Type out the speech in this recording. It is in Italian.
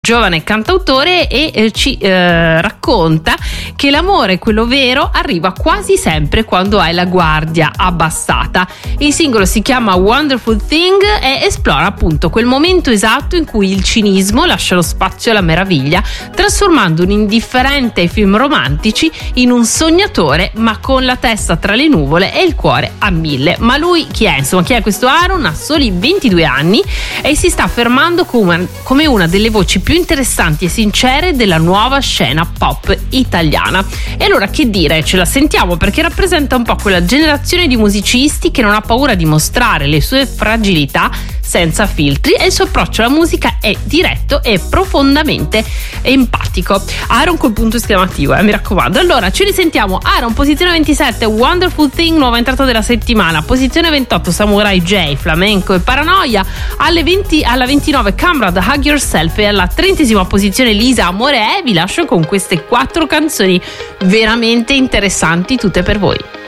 giovane cantautore e ci racconta che l'amore, quello vero, arriva quasi sempre quando hai la guardia abbassata. Il singolo si chiama Wonderful Thing e esplora appunto quel momento esatto in cui il cinismo lascia lo spazio alla meraviglia, trasformando un indifferente ai film romantici in un sognatore ma con la testa tra le nuvole e il cuore a 1000. Ma lui chi è? Insomma, chi è questo Aaron? Ha soli 22 anni e si sta affermando come una delle voci più interessanti e sincere della nuova scena pop italiana. E allora che dire, ce la sentiamo perché rappresenta un po' quella generazione di musicisti che non ha paura di mostrare le sue fragilità senza filtri e il suo approccio alla musica è diretto e profondamente empatico. Aaron col punto esclamativo, mi raccomando. Allora ce li sentiamo. Aaron, posizione 27, Wonderful Thing, nuova entrata della settimana. Posizione 28, Samurai J, Flamenco e Paranoia. Alla 29, Camrad, Hug Yourself, e alla 30ª posizione Lisa, Amore è. Vi lascio con queste 4 canzoni veramente interessanti, tutte per voi.